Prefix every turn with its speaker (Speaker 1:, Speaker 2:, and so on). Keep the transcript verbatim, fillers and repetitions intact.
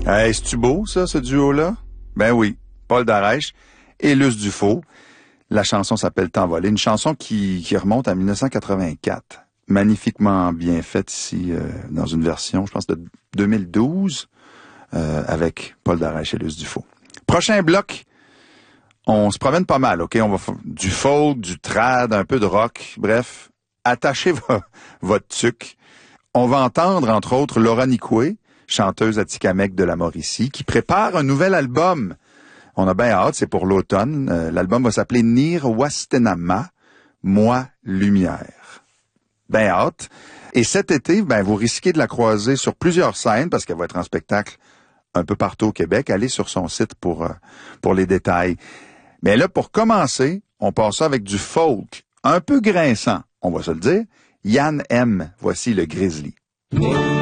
Speaker 1: Hey, c'est-tu beau, ça, ce duo-là? Ben oui, Paul Darèche et Luce Dufault. La chanson s'appelle T'envoler, une chanson qui, qui remonte à mille neuf cent quatre-vingt-quatre. Magnifiquement bien faite ici, euh, dans une version, je pense, de deux mille douze, euh, avec Paul Darèche et Luce Dufault. Prochain bloc, on se promène pas mal, OK? On va faire du folk, du trad, un peu de rock, bref, attachez vo- votre tuque. On va entendre, entre autres, Laura Nicoué, chanteuse atikamekw de la Mauricie, qui prépare un nouvel album. On a bien hâte, c'est pour l'automne. Euh, l'album va s'appeler Nir Wastenama, Moi Lumière. Ben hâte. Et cet été, ben vous risquez de la croiser sur plusieurs scènes, parce qu'elle va être en spectacle un peu partout au Québec. Allez sur son site pour, euh, pour les détails. Mais là, pour commencer, on passe ça avec du folk, un peu grinçant, on va se le dire. Yann M, voici le Grizzly.